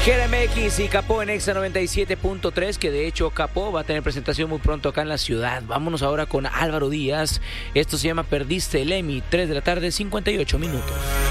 GRMX y Capó en Exa 97.3, que de hecho Capó va a tener presentación muy pronto acá en la ciudad. Vámonos ahora con Álvaro Díaz. Esto se llama Perdiste el Emmy, 3 de la tarde, 58 minutos.